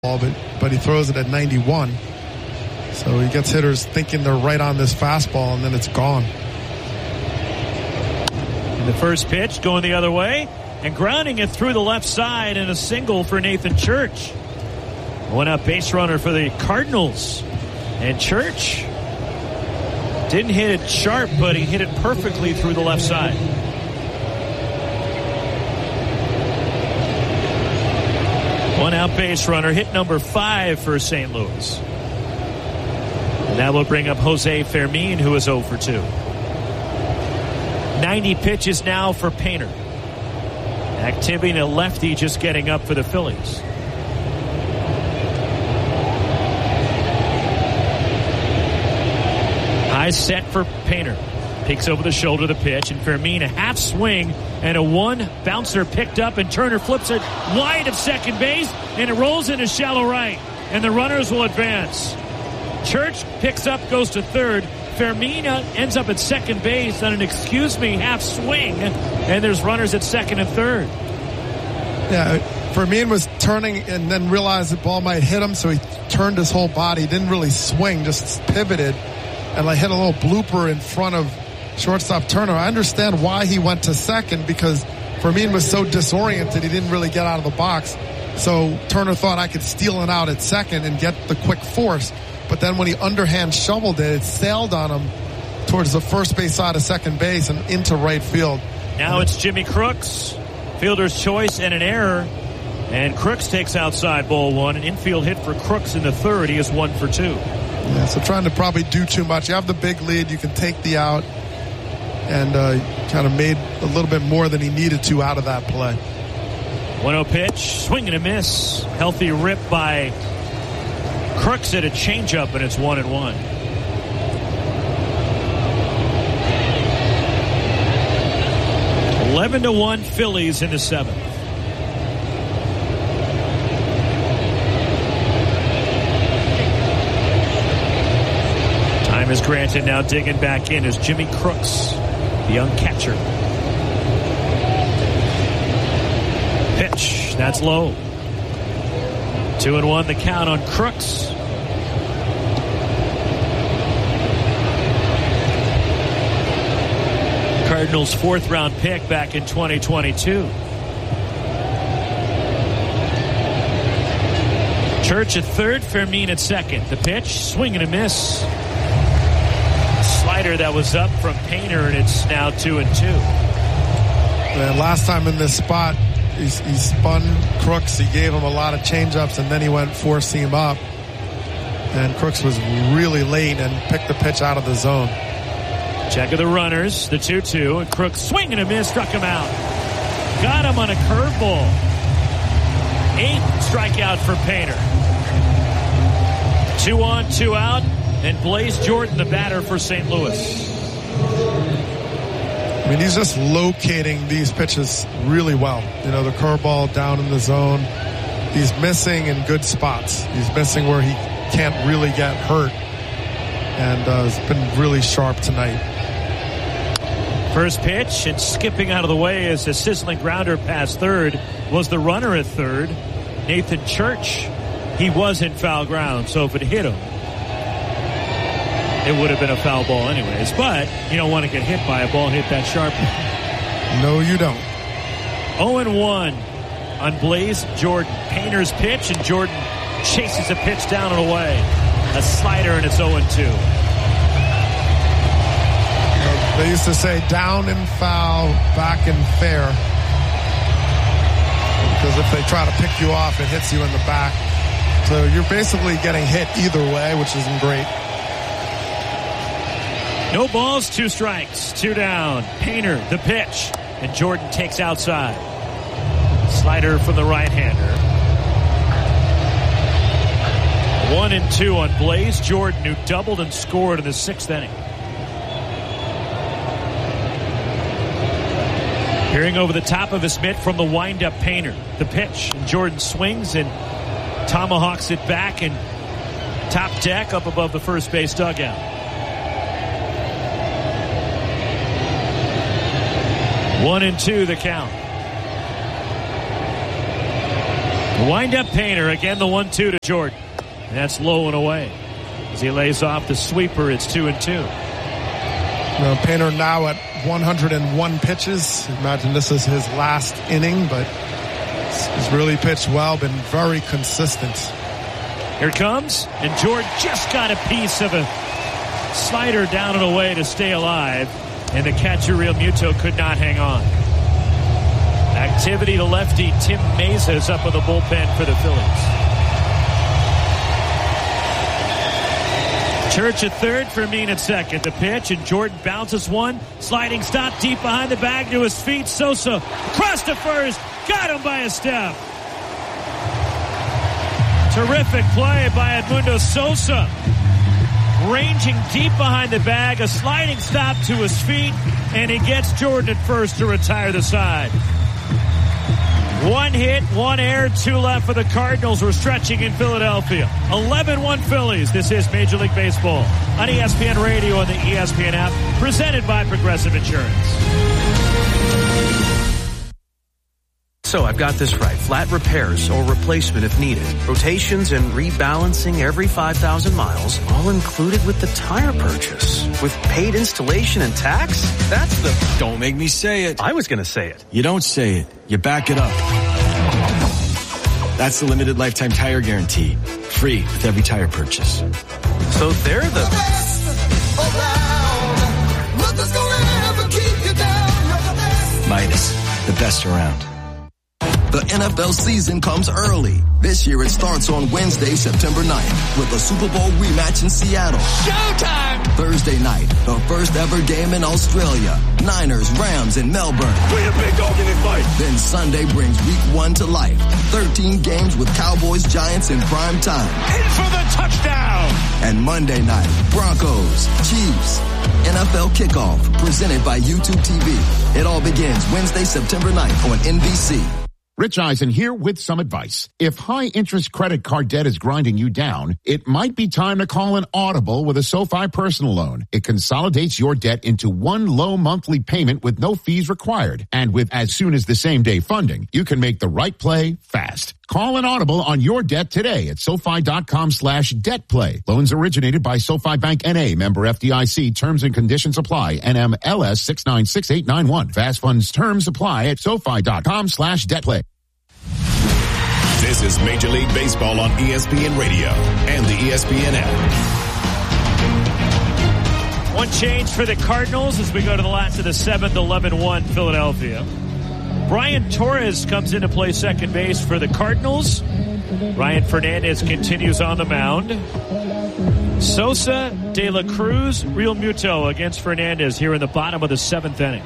but he throws it at 91. So he gets hitters thinking they're right on this fastball, and then it's gone. And the first pitch going the other way and grounding it through the left side, and a single for Nathan Church. One out base runner for the Cardinals. And Church didn't hit it sharp, but he hit it perfectly through the left side. One out base runner, hit number 5 for St. Louis. And that will bring up Jose Fermin, who is 0 for 2. 90 pitches now for Painter. Activity, a lefty just getting up for the Phillies. High set for Painter. Peeks over the shoulder the pitch, and Fermin a half swing and a one bouncer picked up, and Turner flips it wide of second base, and it rolls into shallow right, and the runners will advance. Church picks up, goes to third. Fermin ends up at second base on an half swing, and there's runners at second and third. Yeah, Fermin was turning and then realized the ball might hit him, so he turned his whole body. Didn't really swing, just pivoted, and hit a little blooper in front of shortstop Turner. I understand why he went to second, because Fermin was so disoriented he didn't really get out of the box. So Turner thought I could steal it out at second and get the quick force. But then when he underhand shoveled it, it sailed on him towards the first base side of second base and into right field. Now it's Jimmy Crooks. Fielder's choice and an error. And Crooks takes outside ball one. An infield hit for Crooks in the third. He is 1 for 2. Yeah, so trying to probably do too much. You have the big lead. You can take the out. And kind of made a little bit more than he needed to out of that play. 1-0 pitch. Swing and a miss. Healthy rip by Crooks at a changeup, and it's 1-1. (11-1) Phillies in the 7th. Time is granted. Now digging back in is Jimmy Crooks, the young catcher. Pitch. That's low. 2-1 the count on Crooks. Cardinals' 4th round pick back in 2022. Church at third, Fermin at second. The pitch, swing and a miss. Slider that was up from Painter, and it's now 2-2. And last time in this spot, he spun Crooks. He gave him a lot of changeups, and then he went 4-seam up. And Crooks was really late and picked the pitch out of the zone. Check of the runners, the 2-2, and Crooks swing and a miss, struck him out. Got him on a curveball. 8th strikeout for Painter. 2 on, 2 out, and Blaze Jordan, the batter for St. Louis. I mean, he's just locating these pitches really well. You know, the curveball down in the zone. He's missing in good spots. He's missing where he can't really get hurt. And has been really sharp tonight. First pitch, and skipping out of the way as a sizzling grounder past third was the runner at third, Nathan Church. He was in foul ground, so if it hit him, it would have been a foul ball anyways. But you don't want to get hit by a ball hit that sharp. No, you don't. 0-1 on Blaze Jordan. Painter's pitch, and Jordan chases a pitch down and away. A slider, and it's 0-2. They used to say down and foul, back and fair. Because if they try to pick you off, it hits you in the back. So you're basically getting hit either way, which isn't great. No balls, 2 strikes, 2 down. Painter, the pitch, and Jordan takes outside. Slider from the right-hander. 1-2 on Blaze Jordan, who doubled and scored in the 6th inning. Peering over the top of his mitt from the wind-up Painter. The pitch, and Jordan swings and tomahawks it back and top deck up above the first base dugout. 1-2 the count. Wind-up Painter. Again, the 1-2 to Jordan. And that's low and away. As he lays off the sweeper, it's 2-2. Painter now at 101 pitches. Imagine this is his last inning, but he's really pitched well, been very consistent. Here it comes, and Jordan just got a piece of a slider down and away to stay alive, and the catcher, Real Muto, could not hang on. Activity to lefty Tim Mesa is up in the bullpen for the Phillies. Church at third, Fermin at second. The pitch, and Jordan bounces one. Sliding stop deep behind the bag to his feet. Sosa across to first. Got him by a step. Terrific play by Edmundo Sosa. Ranging deep behind the bag. A sliding stop to his feet. And he gets Jordan at first to retire the side. 1 hit, 1 error, 2 left for the Cardinals. We're stretching in Philadelphia. 11-1 Phillies. This is Major League Baseball on ESPN Radio and the ESPN app, presented by Progressive Insurance. So I've got this right. Flat repairs or replacement if needed. Rotations and rebalancing every 5,000 miles, all included with the tire purchase. With paid installation and tax? That's the... Don't make me say it. I was going to say it. You don't say it. You back it up. That's the limited lifetime tire guarantee. Free with every tire purchase. So they're the... Midas, the best around. The NFL season comes early. This year it starts on Wednesday, September 9th with a Super Bowl rematch in Seattle. Showtime! Thursday night, the first ever game in Australia. Niners, Rams in Melbourne. We a big dog in this fight. Then Sunday brings week 1 to life. 13 games with Cowboys, Giants in prime time. In for the touchdown! And Monday night, Broncos, Chiefs. NFL kickoff presented by YouTube TV. It all begins Wednesday, September 9th on NBC. Rich Eisen here with some advice. If high-interest credit card debt is grinding you down, it might be time to call an Audible with a SoFi personal loan. It consolidates your debt into one low monthly payment with no fees required. And with as soon as the same-day funding, you can make the right play fast. Call an Audible on your debt today at SoFi.com/debtplay. Loans originated by SoFi Bank N.A. Member FDIC. Terms and conditions apply. NMLS 6968891. Fast funds terms apply at SoFi.com/debtplay. This is Major League Baseball on ESPN Radio and the ESPN app. One change for the Cardinals as we go to the last of the 7th, 11-1 Philadelphia. Brian Torres comes in to play second base for the Cardinals. Ryan Fernandez continues on the mound. Sosa, De La Cruz, Real Muto against Fernandez here in the bottom of the 7th inning.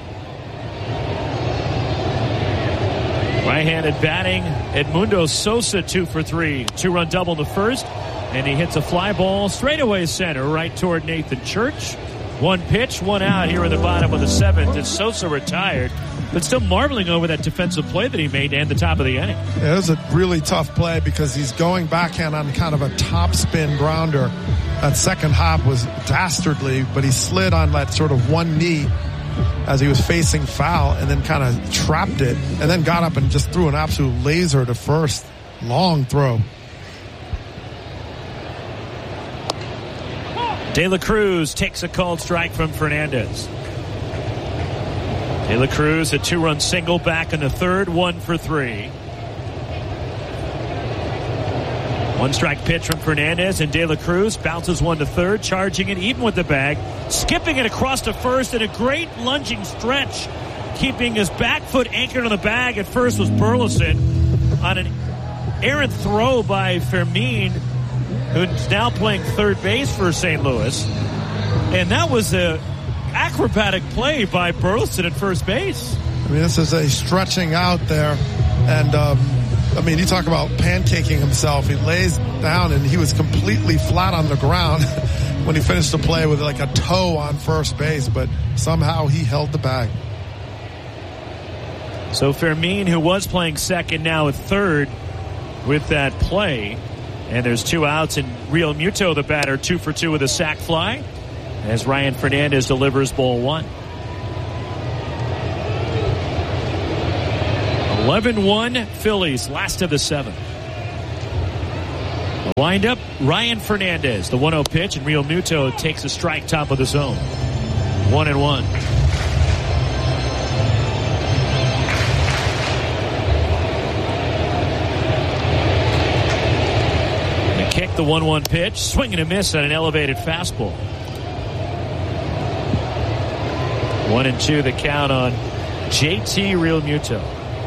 Right-handed batting, Edmundo Sosa 2 for 3. 2-run double in the first, and he hits a fly ball straightaway center right toward Nathan Church. 1 pitch, 1 out here in the bottom of the 7th as Sosa retired, but still marveling over that defensive play that he made to end the top of the inning. Yeah, it was a really tough play because he's going backhand on kind of a topspin grounder. That second hop was dastardly, but he slid on that sort of one knee as he was facing foul and then kind of trapped it and then got up and just threw an absolute laser to first. Long throw. De La Cruz takes a called strike from Fernandez. De La Cruz, a 2-run single back in the third, 1 for 3. 1 strike pitch from Fernandez, and De La Cruz bounces one to third, charging it even with the bag, skipping it across to first in a great lunging stretch, keeping his back foot anchored on the bag. At first was Burleson on an errant throw by Fermin, who's now playing third base for St. Louis. And that was a acrobatic play by Burleson at first base. I mean, this is a stretching out there, and I mean, you talk about pancaking himself. He lays down, and he was completely flat on the ground when he finished the play with like a toe on first base, but somehow he held the bag. So Fermin, who was playing second, now at third with that play. And there's 2 outs, and Real Muto, the batter, 2 for 2 with a sac fly as Ryan Fernandez delivers ball 1. 11-1 Phillies, last of the 7th. Wind up, Ryan Fernandez, the 1-0 pitch, and Real Muto takes a strike top of the zone. 1-1. The kick, the 1-1 pitch, swing and a miss on an elevated fastball. 1-2 the count on JT Real Muto.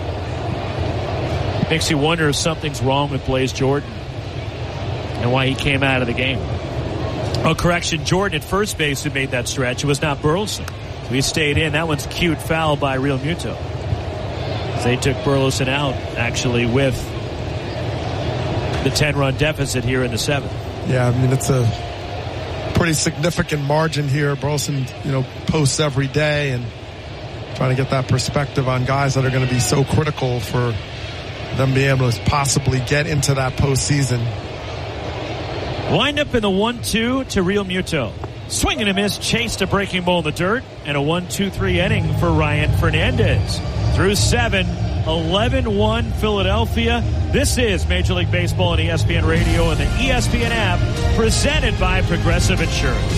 Makes you wonder if something's wrong with Blaze Jordan and why he came out of the game. Oh, correction, Jordan at first base who made that stretch. It was not Burleson. So he stayed in. That one's cute foul by Real Muto. They took Burleson out, actually, with the 10-run deficit here in the 7th. Yeah, I mean, it's a pretty significant margin here. Burleson, posts every day, and trying to get that perspective on guys that are going to be so critical for them being able to possibly get into that postseason. Wind up in the 1-2 to Real Muto. Swing and a miss, chased a breaking ball in the dirt, and a 1-2-3 inning for Ryan Fernandez. Through 7, 11-1 Philadelphia. This is Major League Baseball on ESPN Radio and the ESPN app, presented by Progressive Insurance.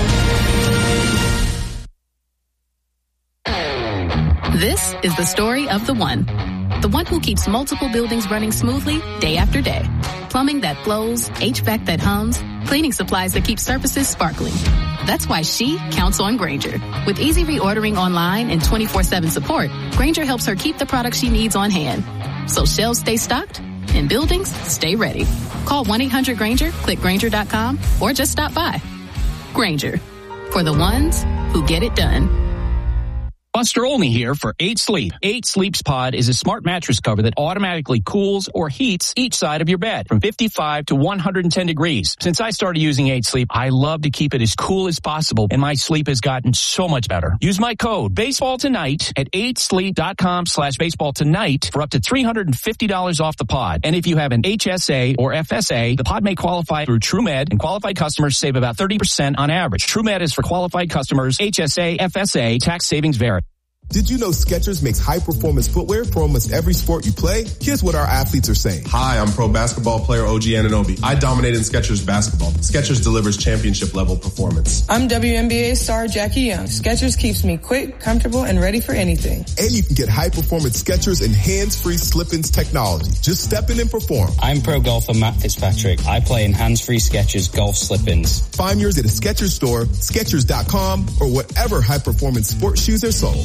This is the story of the one. The one who keeps multiple buildings running smoothly day after day. Plumbing that flows, HVAC that hums, cleaning supplies that keep surfaces sparkling. That's why she counts on Grainger. With easy reordering online and 24/7 support, Grainger helps her keep the products she needs on hand. So shelves stay stocked and buildings stay ready. Call 1-800-GRAINGER, click Grainger.com, or just stop by. Grainger, for the ones who get it done. Buster Olney here for 8 Sleep. 8 Sleep's Pod is a smart mattress cover that automatically cools or heats each side of your bed from 55 to 110 degrees. Since I started using 8 Sleep, I love to keep it as cool as possible, and my sleep has gotten so much better. Use my code BASEBALLTONIGHT at 8sleep.com/baseballtonight for up to $350 off the pod. And if you have an HSA or FSA, the pod may qualify through TrueMed, and qualified customers save about 30% on average. TrueMed is for qualified customers. HSA, FSA, tax savings vary. Did you know Skechers makes high-performance footwear for almost every sport you play? Here's what our athletes are saying. Hi, I'm pro basketball player OG Anunoby. I dominate in Skechers basketball. Skechers delivers championship-level performance. I'm WNBA star Jackie Young. Skechers keeps me quick, comfortable, and ready for anything. And you can get high-performance Skechers and hands-free slip-ins technology. Just step in and perform. I'm pro golfer Matt Fitzpatrick. I play in hands-free Skechers golf slip-ins. Find yours at a Skechers store, Skechers.com, or whatever high-performance sports shoes are sold.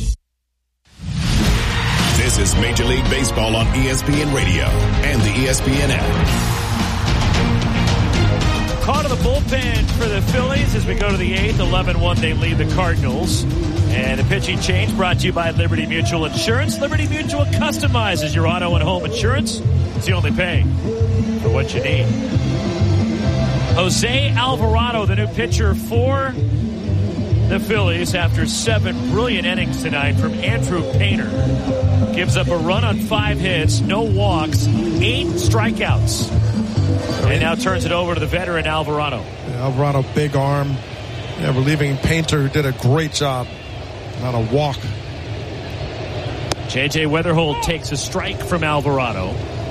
This is Major League Baseball on ESPN Radio and the ESPN app. Call to the bullpen for the Phillies as we go to the 8th. 11-1, they lead the Cardinals. And the pitching change brought to you by Liberty Mutual Insurance. Liberty Mutual customizes your auto and home insurance. So you only pay for what you need. Jose Alvarado, the new pitcher for the Phillies after 7 brilliant innings tonight from Andrew Painter. Gives up a run on 5 hits, no walks, 8 strikeouts. And now turns it over to the veteran Alvarado. Yeah, Alvarado, big arm. Yeah, relieving Painter, who did a great job. Not a walk. J.J. Weatherholt takes a strike from Alvarado.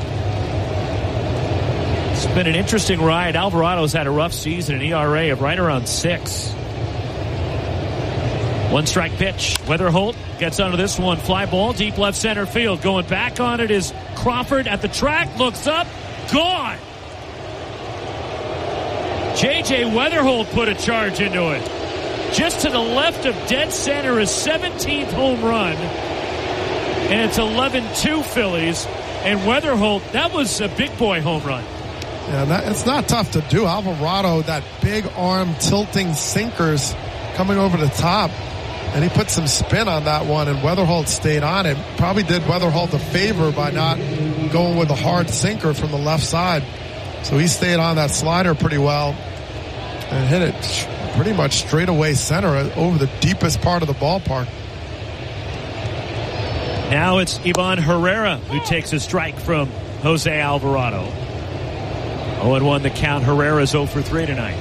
It's been an interesting ride. Alvarado's had a rough season, an ERA of right around 6. 1-strike pitch. Weatherholt gets onto this one. Fly ball, deep left center field. Going back on it is Crawford at the track. Looks up. Gone. J.J. Weatherholt put a charge into it. Just to the left of dead center, his 17th home run. And it's 11-2 Phillies. And Weatherholt, that was a big boy home run. Yeah, it's not tough to do. Alvarado, that big arm tilting sinkers coming over the top. And he put some spin on that one, and Weatherholt stayed on it. Probably did Weatherholt a favor by not going with a hard sinker from the left side. So he stayed on that slider pretty well and hit it pretty much straight away center over the deepest part of the ballpark. Now it's Ivan Herrera who takes a strike from Jose Alvarado. 0-1 the count. Herrera's 0 for 3 tonight.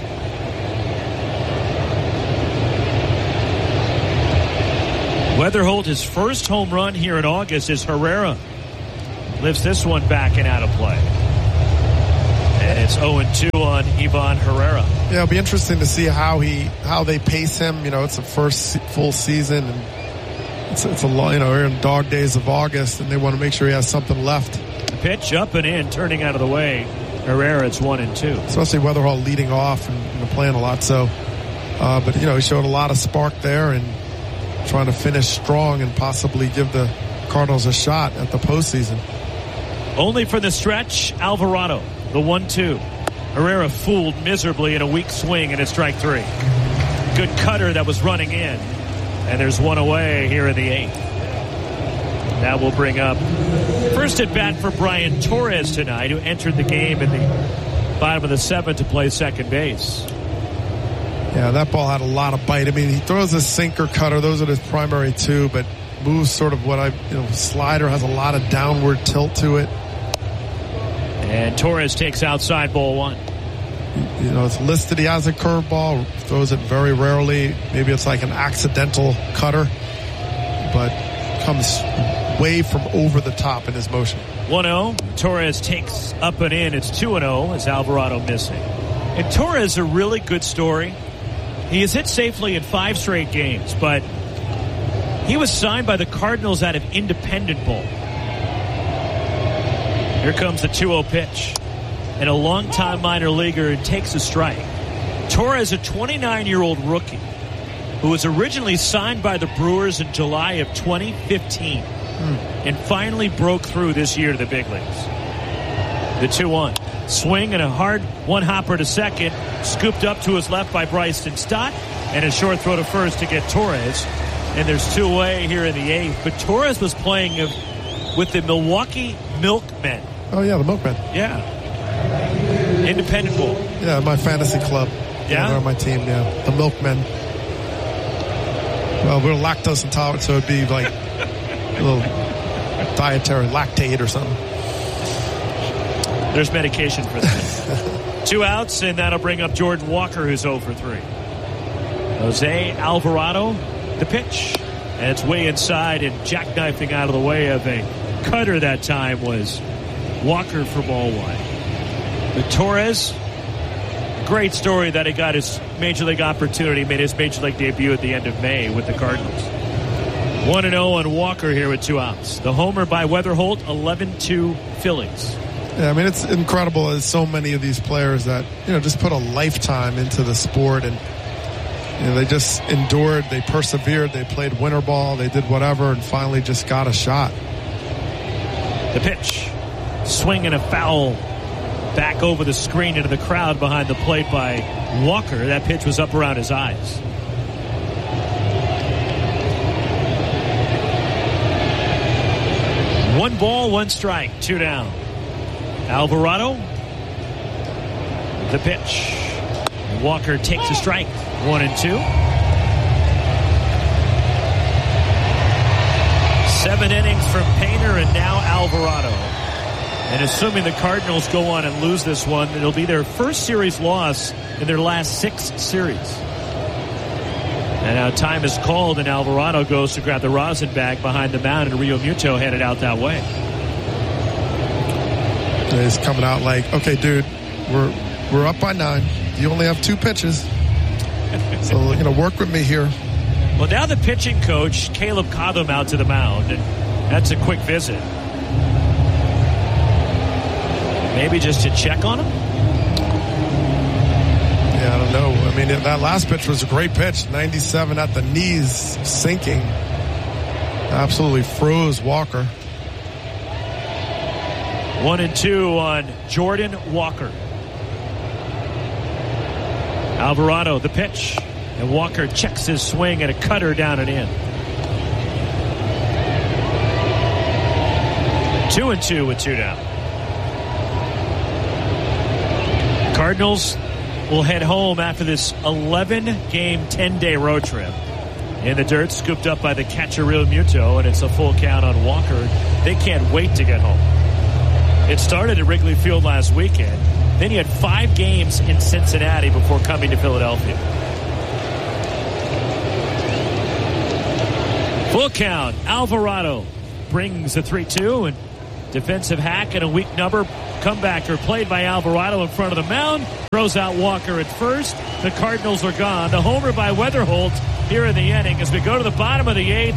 Weatherholt, his first home run here in August, as Herrera lifts this one back and out of play. And it's 0-2 on Ivan Herrera. Yeah, it'll be interesting to see how they pace him. It's the first full season, and it's a long, we're in dog days of August, and they want to make sure he has something left. The pitch up and in, turning out of the way. Herrera, it's 1-2. Especially Weatherall leading off and playing a lot. So, but he showed a lot of spark there and trying to finish strong and possibly give the Cardinals a shot at the postseason. Only for the stretch, Alvarado, the 1-2. Herrera fooled miserably in a weak swing, and it's strike 3. Good cutter that was running in. And there's one away here in the 8th. That will bring up first at bat for Brian Torres tonight, who entered the game in the bottom of the 7th to play second base. Yeah, that ball had a lot of bite. I mean, he throws a sinker cutter. Those are his primary two, but moves sort of slider has a lot of downward tilt to it. And Torres takes outside ball 1. It's listed he has a curveball, throws it very rarely. Maybe it's like an accidental cutter, but comes way from over the top in his motion. 1-0. Torres takes up and in. It's 2-0 as Alvarado missing. And Torres, a really good story. He has hit safely in 5 straight games, but he was signed by the Cardinals out of independent ball. Here comes the 2-0 pitch. And a longtime minor leaguer takes a strike. Torres, a 29-year-old rookie who was originally signed by the Brewers in July of 2015 and finally broke through this year to the big leagues. The 2-1. Swing and a hard one-hopper to second. Scooped up to his left by Bryson Stott. And a short throw to first to get Torres. And there's 2 away here in the 8th. But Torres was playing with the Milwaukee Milkmen. Oh, yeah, the Milkmen. Yeah. Independent ball. Yeah, my fantasy club. Yeah? They're on my team, yeah. The Milkmen. Well, we're lactose intolerant, so it'd be like a little dietary lactate or something. There's medication for that. 2 outs, and that'll bring up Jordan Walker, who's 0 for 3. Jose Alvarado, the pitch. And it's way inside, and jackknifing out of the way of a cutter that time was Walker for ball 1. But Torres, great story that he got his Major League opportunity, made his Major League debut at the end of May with the Cardinals. 1-0 on Walker here with 2 outs. The homer by Weatherholt, 11-2 Phillies. Yeah, I mean, it's incredible as so many of these players that, just put a lifetime into the sport, and, they just endured, they persevered, they played winter ball, they did whatever, and finally just got a shot. The pitch. Swing and a foul. Back over the screen into the crowd behind the plate by Walker. That pitch was up around his eyes. One ball, 1 strike, 2 down. Alvarado. The pitch. Walker takes a strike. 1-2. 7 innings from Painter and now Alvarado. And assuming the Cardinals go on and lose this one, it'll be their first series loss in their last 6 series. And now time is called, and Alvarado goes to grab the rosin bag behind the mound, and Rio Muto headed out that way. He's coming out like, okay, dude, we're up by 9. You only have 2 pitches. So, work with me here. Well, now the pitching coach, Caleb Cotham, out to the mound, and that's a quick visit. Maybe just to check on him? Yeah, I don't know. I mean, that last pitch was a great pitch. 97 at the knees, sinking. Absolutely froze Walker. 1-2 on Jordan Walker. Alvarado, the pitch. And Walker checks his swing and a cutter down and in. 2-2 with 2 down. Cardinals will head home after this 11-game, 10-day road trip. In the dirt, scooped up by the catcher, Rio Muto, and it's a full count on Walker. They can't wait to get home. It started at Wrigley Field last weekend. Then he had 5 games in Cincinnati before coming to Philadelphia. Full count. Alvarado brings a 3-2, and defensive hack and a weak number comebacker played by Alvarado in front of the mound. Throws out Walker at first. The Cardinals are gone. The homer by Weatherholt here in the inning as we go to the bottom of the 8th.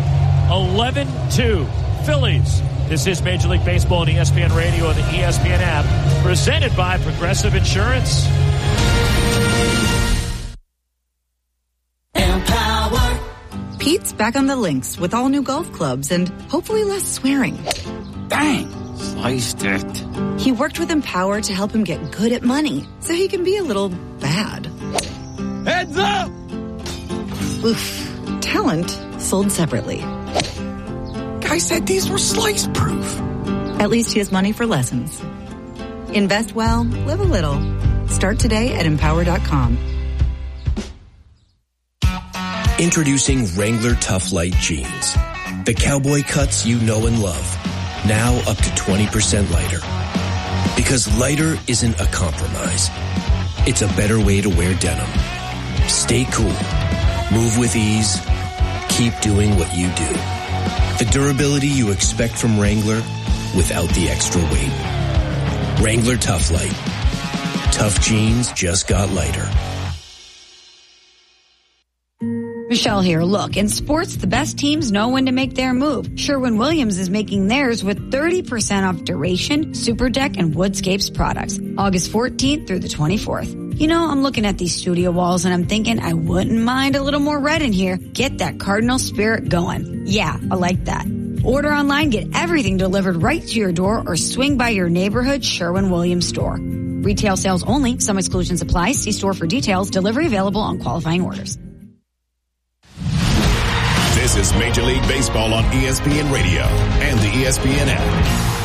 11-2 Phillies. This is Major League Baseball on ESPN Radio and the ESPN app. Presented by Progressive Insurance. Empower. Pete's back on the links with all new golf clubs and hopefully less swearing. Dang. Sliced it. He worked with Empower to help him get good at money so he can be a little bad. Heads up! Oof. Talent sold separately. Guy said these were slice proof. At least he has money for lessons. Invest well, live a little. Start today at Empower.com. Introducing Wrangler Tough Light Jeans. The cowboy cuts you know and love. Now up to 20% lighter. Because lighter isn't a compromise. It's a better way to wear denim. Stay cool. Move with ease. Keep doing what you do. The durability you expect from Wrangler without the extra weight. Wrangler Tough Light. Tough jeans just got lighter. Michelle here. Look, in sports, the best teams know when to make their move. Sherwin-Williams is making theirs with 30% off Duration, SuperDeck, and Woodscapes products. August 14th through the 24th. You know, I'm looking at these studio walls and I'm thinking I wouldn't mind a little more red in here. Get that Cardinal spirit going. Yeah, I like that. Order online, get everything delivered right to your door, or swing by your neighborhood Sherwin-Williams store. Retail sales only. Some exclusions apply. See store for details. Delivery available on qualifying orders. This is Major League Baseball on ESPN Radio and the ESPN app.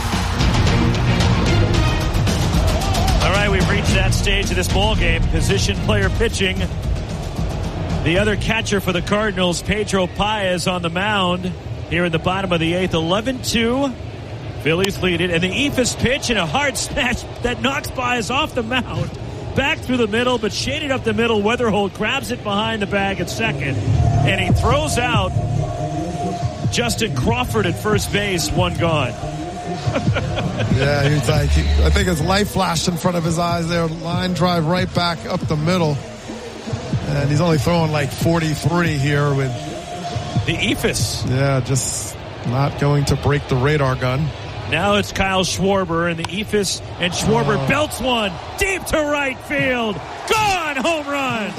All right, we've reached that stage of this ball game. Position player pitching. The other catcher for the Cardinals, Pedro Paez, on the mound here in the bottom of the 8th. 11-2. Phillies lead it. And the Eephus pitch and a hard smash that knocks Paez off the mound. Back through the middle, but shaded up the middle. Weatherholt grabs it behind the bag at second. And he throws out Justin Crawford at first base. One gone. Yeah, he's like, I think his light flashed in front of his eyes there. Line drive right back up the middle. And he's only throwing like 43 here with the Eephus. Yeah, just not going to break the radar gun. Now it's Kyle Schwarber and the Eephus, and Schwarber belts one deep to right field. Gone! Home run!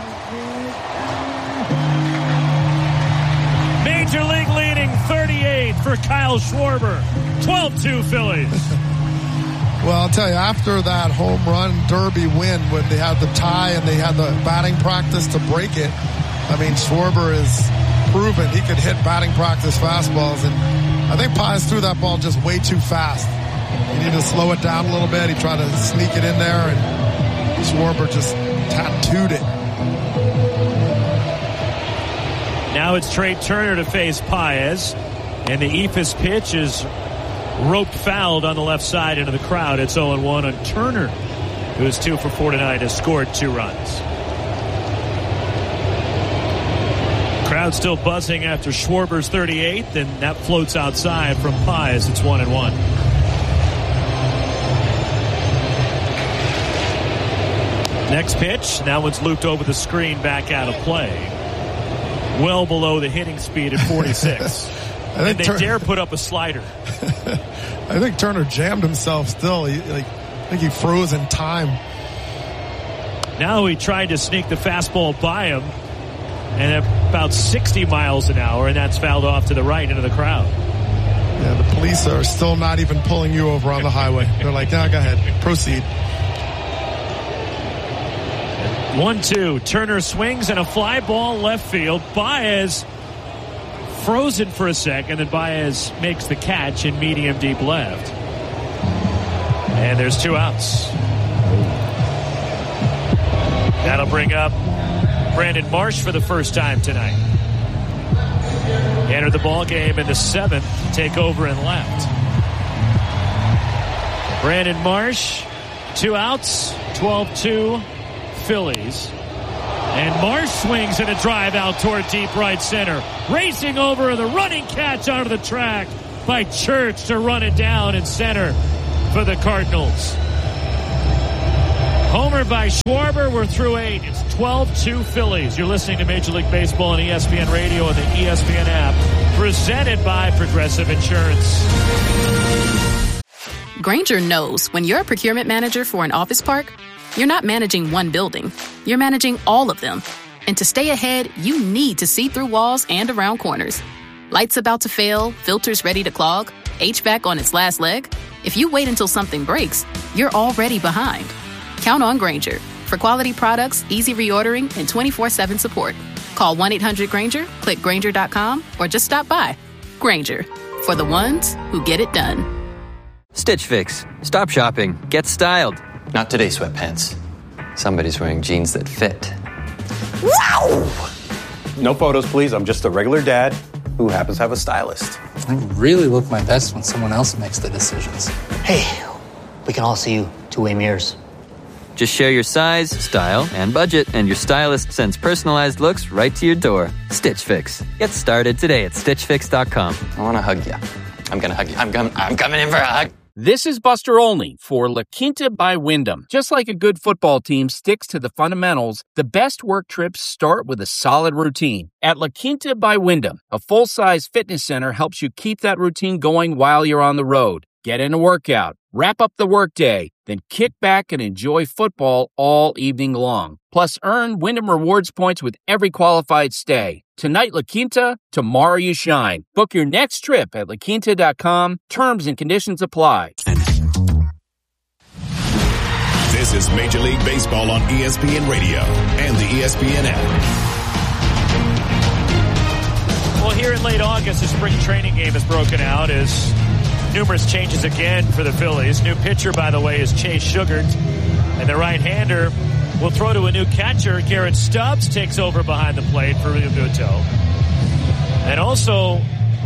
Major League leading 38 for Kyle Schwarber. 12-2 Phillies. Well, I'll tell you, after that home run derby win when they had the tie and they had the batting practice to break it, I mean, Schwarber is proven he could hit batting practice fastballs, and I think Paez threw that ball just way too fast. He needed to slow it down a little bit. He tried to sneak it in there, and Schwarber just tattooed it. Now it's Trey Turner to face Paez, and the Eephus pitch is roped fouled on the left side into the crowd. It's 0-1 on Turner, who is 2 for 4 tonight, has scored 2 runs. Crowd still buzzing after Schwarber's 38th, and that floats outside from Paez. It's 1-1. Next pitch. That one's looped over the screen, back out of play. Well below the hitting speed at 46. And they dare put up a slider. I think Turner jammed himself still. I think he froze in time. Now he tried to sneak the fastball by him, and at about 60 miles an hour, and that's fouled off to the right into the crowd. Yeah, the police are still not even pulling you over on the highway. They're like, no, go ahead, proceed. 1-2. Turner swings and a fly ball left field. Baez frozen for a second, and Baez makes the catch in medium deep left. And there's 2 outs. That'll bring up Brandon Marsh for the first time tonight. He entered the ball game in the 7th, take over and left. Brandon Marsh, 2 outs, 12-2 Phillies. And Marsh swings in a drive out toward deep right center. Racing over the running catch onto the track by Church to run it down in center. for the Cardinals. Homer by Schwarber. We're through 8. It's 12-2 Phillies. You're listening to Major League Baseball on ESPN Radio and the ESPN app. Presented by Progressive Insurance. Grainger knows when you're a procurement manager for an office park, you're not managing one building. You're managing all of them. And to stay ahead, you need to see through walls and around corners. Lights about to fail, filters ready to clog, HVAC on its last leg. If you wait until something breaks, you're already behind. Count on Grainger for quality products, easy reordering, and 24/7 support. Call 1-800-GRAINGER, click Grainger.com, or just stop by. Grainger, for the ones who get it done. Stitch Fix. Stop shopping. Get styled. Not today, sweatpants. Somebody's wearing jeans that fit. Wow! No photos, please. I'm just a regular dad who happens to have a stylist. I really look my best when someone else makes the decisions. Hey, we can all see you two-way mirrors. Just share your size, style, and budget, and your stylist sends personalized looks right to your door. Stitch Fix. Get started today at StitchFix.com. I want to hug you. I'm going to hug you. I'm coming in for a hug. This is Buster Olney for La Quinta by Wyndham. Just like a good football team sticks to the fundamentals, the best work trips start with a solid routine. At La Quinta by Wyndham, a full-size fitness center helps you keep that routine going while you're on the road. Get in a workout, wrap up the workday, then kick back and enjoy football all evening long. Plus, earn Wyndham Rewards points with every qualified stay. Tonight, La Quinta, tomorrow you shine. Book your next trip at laquinta.com. Terms and conditions apply. This is Major League Baseball on ESPN Radio and the ESPN app. Well, here in late August, the spring training game is broken out as numerous changes again for the Phillies. New pitcher, by the way, is Chase Sugart. And the right-hander will throw to a new catcher. Garrett Stubbs takes over behind the plate for Realmuto. And also,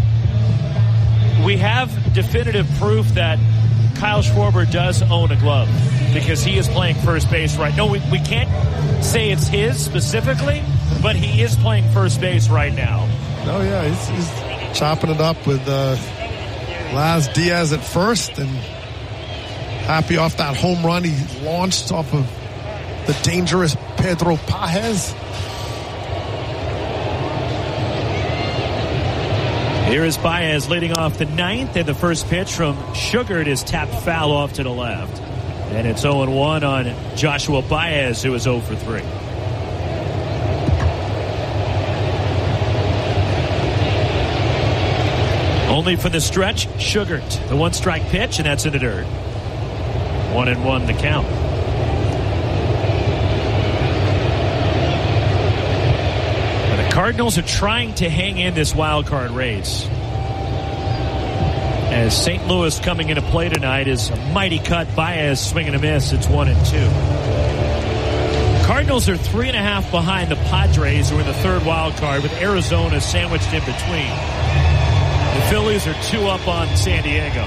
we have definitive proof that Kyle Schwarber does own a glove because he is playing first base right now. No, we can't say it's his specifically, but he is playing first base right now. Oh, yeah, he's chopping it up with Laz Diaz at first, and happy off that home run he launched off of the dangerous Pedro Pajes. Here is Baez leading off the ninth, and the first pitch from Sugart is tapped foul off to the left. And it's 0-1 on Joshua Baez, who is 0 for 3. Only for the stretch, Sugart. The one-strike pitch, and that's in the dirt. 1-1 the count. And the Cardinals are trying to hang in this wild card race. As St. Louis coming into play tonight is a mighty cut. Baez swinging a miss. It's 1-2. Cardinals are 3.5 behind the Padres, who are in the third wild card, with Arizona sandwiched in between. The Phillies are 2 up on San Diego.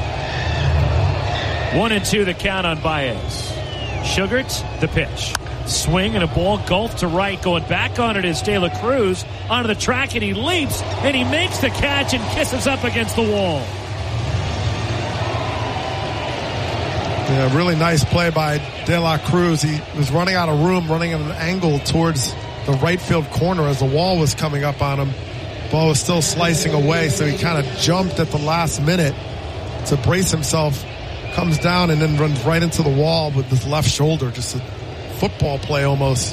1-2 the count on Baez. Sugart, the pitch. Swing and a ball gulfed to right. Going back on it is De La Cruz onto the track, and he leaps and he makes the catch and kisses up against the wall. Yeah, really nice play by De La Cruz. He was running out of room, running at an angle towards the right field corner as the wall was coming up on him. Ball was still slicing away, so he kind of jumped at the last minute to brace himself, comes down and then runs right into the wall with his left shoulder. Just a football play almost.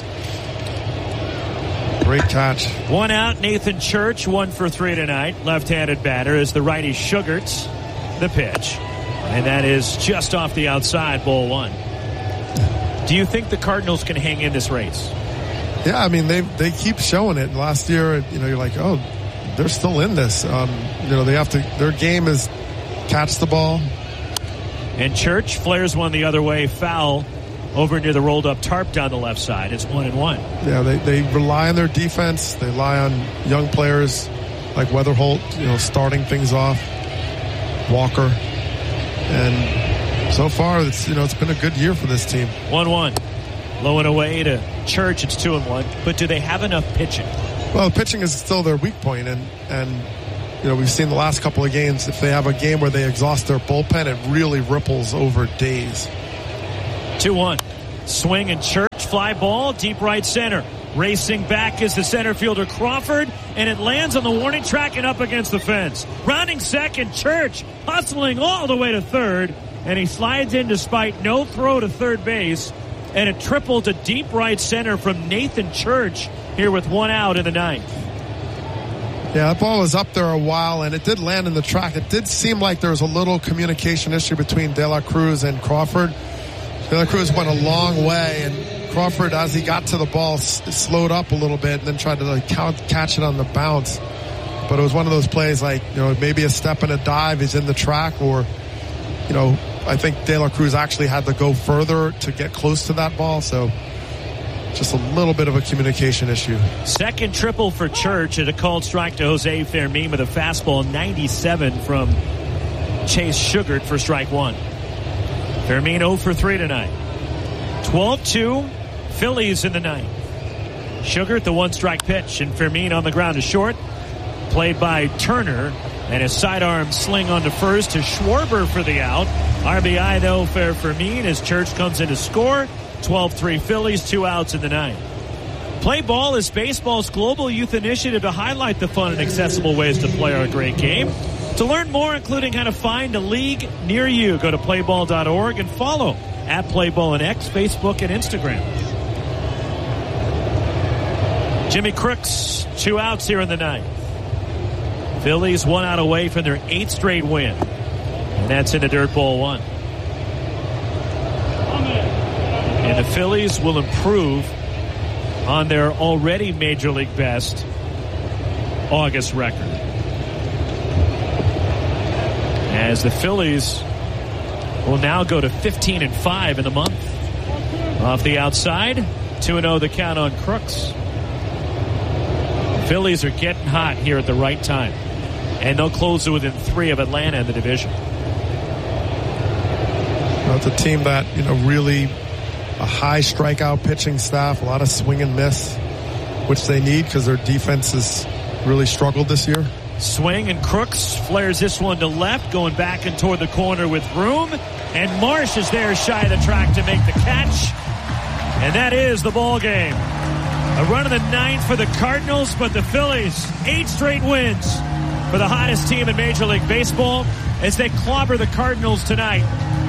Great catch. 1 out, Nathan Church, 1 for 3 tonight. Left-handed batter is the righty Sugart, the pitch. And that is just off the outside, ball 1. Do you think the Cardinals can hang in this race? Yeah, I mean, they keep showing it. Last year, you're like, oh, they're still in this. They have to. Their game is catch the ball. And Church flares one the other way, foul over near the rolled up tarp down the left side. It's 1-1. Yeah, they rely on their defense. They rely on young players like Weatherholt, starting things off. Walker, and so far it's been a good year for this team. 1-1. Low and away to Church. It's 2-1. But do they have enough pitching? Well, pitching is still their weak point, and we've seen the last couple of games, if they have a game where they exhaust their bullpen, it really ripples over days. 2-1. Swing and Church, fly ball, deep right center. Racing back is the center fielder Crawford, and it lands on the warning track and up against the fence. Rounding second, Church hustling all the way to third, and he slides in despite no throw to third base, and a triple to deep right center from Nathan Church here with 1 out in the ninth. Yeah, that ball was up there a while, and it did land in the track. It did seem like there was a little communication issue between De La Cruz and Crawford. De La Cruz went a long way, and Crawford, as he got to the ball, slowed up a little bit and then tried to catch it on the bounce. But it was one of those plays like, maybe a step and a dive is in the track, or, I think De La Cruz actually had to go further to get close to that ball. So just a little bit of a communication issue. Second triple for Church and a called strike to Jose Fermin with a fastball 97 from Chase Sugart for strike one. Fermin 0 for 3 tonight. 12-2, Phillies in the ninth. Sugart, the one-strike pitch, and Fermin on the ground to short. Played by Turner, and his sidearm sling on to first to Schwarber for the out. RBI, though, for Fermin as Church comes in to score. 12-3 Phillies, 2 outs in the ninth. Play Ball is baseball's global youth initiative to highlight the fun and accessible ways to play our great game. To learn more, including how to find a league near you, go to playball.org and follow @Playball on X, Facebook, and Instagram. Jimmy Crooks, 2 outs here in the ninth. Phillies 1 out away from their 8th straight win. And that's in the dirt ball 1. And the Phillies will improve on their already Major League best August record, as the Phillies will now go to 15-5 in the month. Off the outside, 2-0 the count on Crooks. The Phillies are getting hot here at the right time, and they'll close it within 3 of Atlanta in the division. Well, it's a team that, really a high strikeout pitching staff, a lot of swing and miss, which they need because their defense has really struggled this year. Swing, and Crooks flares this one to left, going back and toward the corner with room. And Marsh is there shy of the track to make the catch. And that is the ball game. A run of the ninth for the Cardinals, but the Phillies, 8 straight wins for the hottest team in Major League Baseball as they clobber the Cardinals tonight.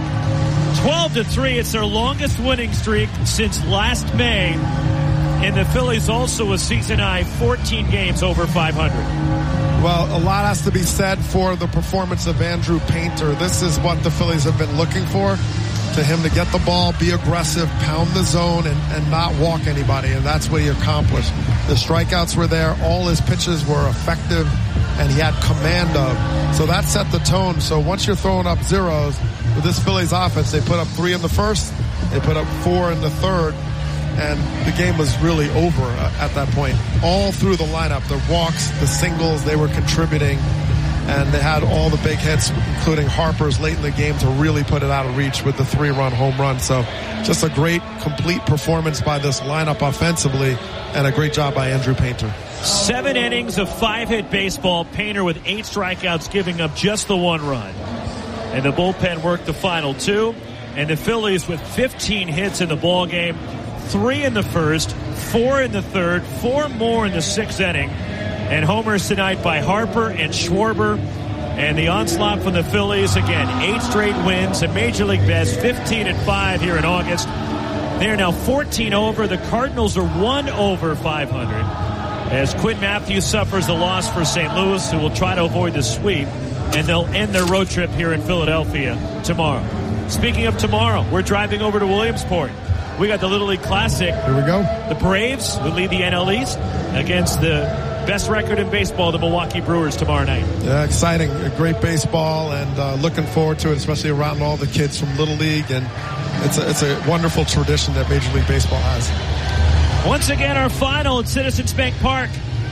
12-3, it's their longest winning streak since last May. And the Phillies also a season high 14 games over 500. Well, a lot has to be said for the performance of Andrew Painter. This is what the Phillies have been looking for, to him to get the ball, be aggressive, pound the zone, and not walk anybody, and that's what he accomplished. The strikeouts were there. All his pitches were effective, and he had command of. So that set the tone. So once you're throwing up zeros, with this Phillies offense, they put up 3 in the first, they put up 4 in the third, and the game was really over at that point. All through the lineup, the walks, the singles, they were contributing, and they had all the big hits, including Harper's late in the game, to really put it out of reach with the 3-run home run. So just a great, complete performance by this lineup offensively, and a great job by Andrew Painter. 7 innings of 5-hit baseball. Painter with 8 strikeouts, giving up just the 1 run. And the bullpen worked the final 2. And the Phillies with 15 hits in the ball game, 3 in the first, 4 in the third, 4 more in the 6th inning. And homers tonight by Harper and Schwarber. And the onslaught from the Phillies, again, 8 straight wins, a Major League best, 15-5 here in August. They are now 14 over. The Cardinals are 1 over 500. As Quinn Matthews suffers the loss for St. Louis, who will try to avoid the sweep. And they'll end their road trip here in Philadelphia tomorrow. Speaking of tomorrow, we're driving over to Williamsport. We got the Little League Classic. Here we go. The Braves, who lead the NL East, against the best record in baseball, the Milwaukee Brewers, tomorrow night. Yeah, exciting. Great baseball, and looking forward to it, especially around all the kids from Little League. And it's a wonderful tradition that Major League Baseball has. Once again, our final at Citizens Bank Park.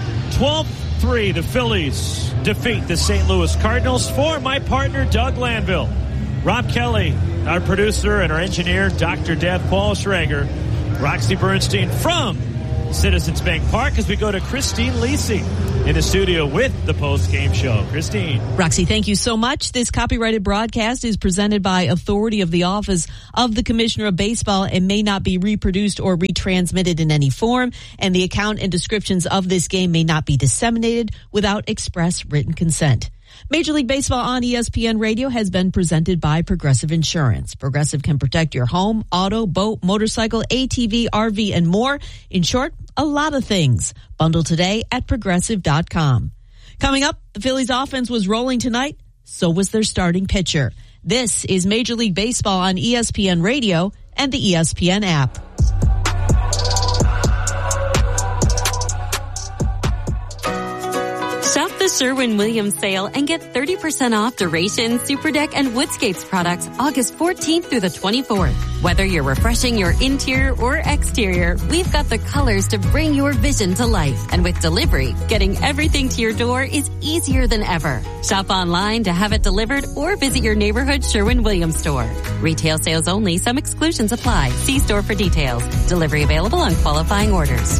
12-3, the Phillies defeat the St. Louis Cardinals. For my partner, Doug Lanville, Rob Kelly, our producer, and our engineer, Dr. Death Paul Schrager, Roxy Bernstein from Citizens Bank Park, as we go to Christine Lisi. in the studio with the post-game show. Christine. Roxy, thank you so much. This copyrighted broadcast is presented by authority of the Office of the Commissioner of Baseball and may not be reproduced or retransmitted in any form. And the account and descriptions of this game may not be disseminated without express written consent. Major League Baseball on ESPN Radio has been presented by Progressive Insurance. Progressive can protect your home, auto, boat, motorcycle, ATV, RV, and more. In short, a lot of things. Bundle today at Progressive.com. Coming up, the Phillies offense was rolling tonight. So was their starting pitcher. This is Major League Baseball on ESPN Radio and the ESPN app. Shop the Sherwin-Williams sale and get 30% off Duration, Superdeck, and Woodscapes products August 14th through the 24th. Whether you're refreshing your interior or exterior, we've got the colors to bring your vision to life. And with delivery, getting everything to your door is easier than ever. Shop online to have it delivered or visit your neighborhood Sherwin-Williams store. Retail sales only. Some exclusions apply. See store for details. Delivery available on qualifying orders.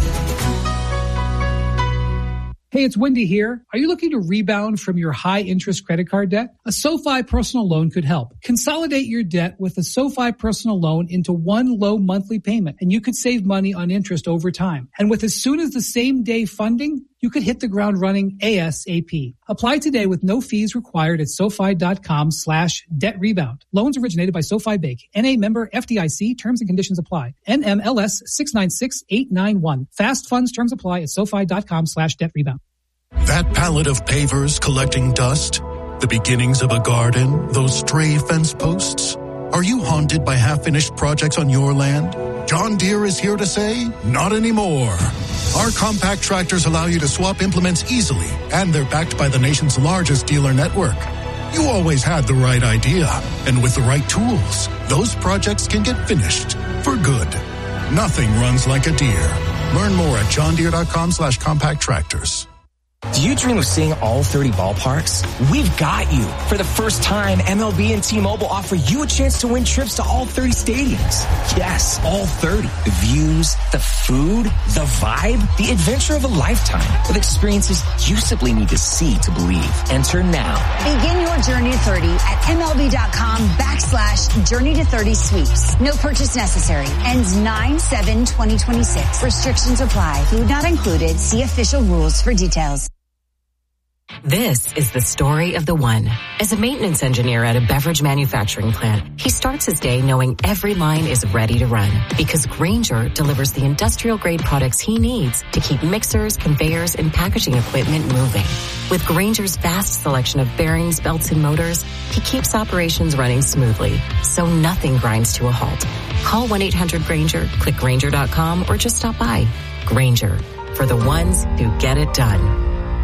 Hey, it's Wendy here. Are you looking to rebound from your high-interest credit card debt? A SoFi personal loan could help. Consolidate your debt with a SoFi personal loan into one low monthly payment, and you could save money on interest over time. And with as soon as the same day funding, you could hit the ground running ASAP. Apply today with no fees required at SoFi.com/debt rebound. Loans originated by SoFi Bank. NA member FDIC. Terms and conditions apply. NMLS 696891. Fast funds terms apply at SoFi.com/debt rebound. That pallet of pavers collecting dust, the beginnings of a garden, those stray fence posts. Are you haunted by half-finished projects on your land? John Deere is here to say, not anymore. Our compact tractors allow you to swap implements easily, and they're backed by the nation's largest dealer network. You always had the right idea, and with the right tools, those projects can get finished for good. Nothing runs like a Deere. Learn more at johndeere.com/compact tractors. Do you dream of seeing all 30 ballparks? We've got you. For the first time, MLB and T-Mobile offer you a chance to win trips to all 30 stadiums. Yes, all 30. The views, the food, the vibe, the adventure of a lifetime with experiences you simply need to see to believe. Enter now. Begin your journey to 30 at MLB.com/Journey to 30 sweeps. No purchase necessary. Ends 9/7/2026. Restrictions apply. Food not included. See official rules for details. This is the story of the one. As a maintenance engineer at a beverage manufacturing plant, he starts his day knowing every line is ready to run because Grainger delivers the industrial-grade products he needs to keep mixers, conveyors, and packaging equipment moving. With Grainger's vast selection of bearings, belts, and motors, he keeps operations running smoothly, so nothing grinds to a halt. Call 1-800-GRAINGER, click Grainger.com, or just stop by. Grainger, for the ones who get it done.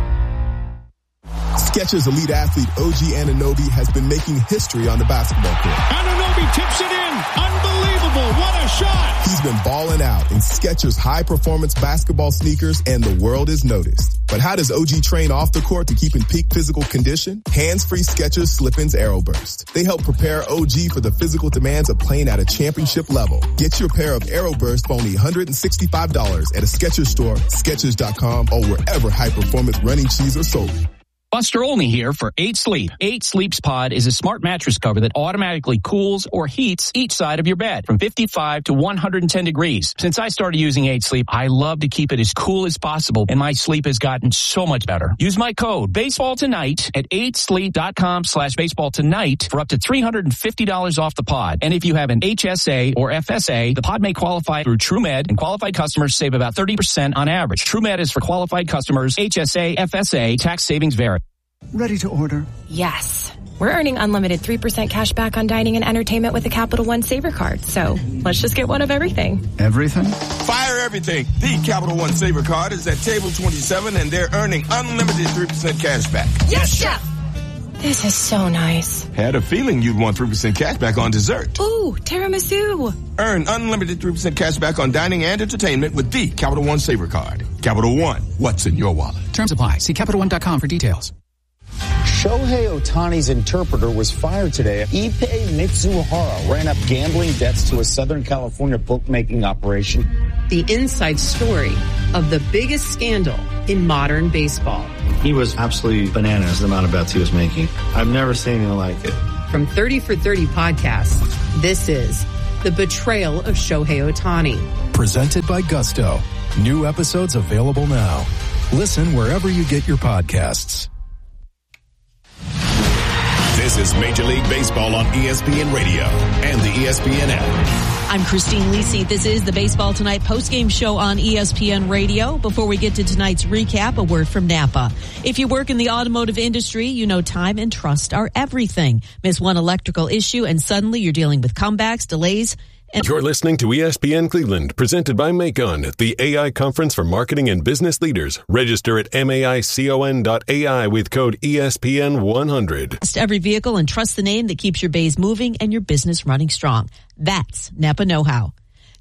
Skechers elite athlete OG Anunoby has been making history on the basketball court. Anunoby tips it in. Unbelievable. What a shot. He's been balling out in Skechers high-performance basketball sneakers, and the world has noticed. But how does OG train off the court to keep in peak physical condition? Hands-free Skechers Slip-ins Aeroburst. They help prepare OG for the physical demands of playing at a championship level. Get your pair of Aeroburst for only $165 at a Skechers store, Skechers.com, or wherever high-performance running shoes are sold. Buster Olney here for 8 Sleep. 8 Sleep's Pod is a smart mattress cover that automatically cools or heats each side of your bed from 55 to 110 degrees. Since I started using 8 Sleep, I love to keep it as cool as possible, and my sleep has gotten so much better. Use my code BASEBALLTONIGHT at 8sleep.com/baseballtonight for up to $350 off the pod. And if you have an HSA or FSA, the pod may qualify through TrueMed, and qualified customers save about 30% on average. TrueMed is for qualified customers. HSA, FSA, tax savings vary. Ready to order? Yes. We're earning unlimited 3% cash back on dining and entertainment with the Capital One Saver Card. So let's just get one of everything. Everything? Fire everything. The Capital One Saver Card is at table 27 and they're earning unlimited 3% cash back. Yes, Chef! This is so nice. Had a feeling you'd want 3% cash back on dessert. Ooh, tiramisu. Earn unlimited 3% cash back on dining and entertainment with the Capital One Saver Card. Capital One, what's in your wallet? Terms apply. See CapitalOne.com for details. Shohei Ohtani's interpreter was fired today. Ippei Mitsuhara ran up gambling debts to a Southern California bookmaking operation. The inside story of the biggest scandal in modern baseball. He was absolutely bananas, the amount of bets he was making. I've never seen anything like it. From 30 for 30 podcasts, this is The Betrayal of Shohei Ohtani. Presented by Gusto. New episodes available now. Listen wherever you get your podcasts. This is Major League Baseball on ESPN Radio and the ESPN app. I'm Christine Lisi. This is the Baseball Tonight postgame show on ESPN Radio. Before we get to tonight's recap, a word from Napa. If you work in the automotive industry, you know time and trust are everything. Miss one electrical issue and suddenly you're dealing with comebacks, delays, You're listening to ESPN Cleveland, presented by Macon, the AI conference for marketing and business leaders. Register at maicon.ai with code ESPN100. Test every vehicle and trust the name that keeps your bays moving and your business running strong. That's Napa Know-How.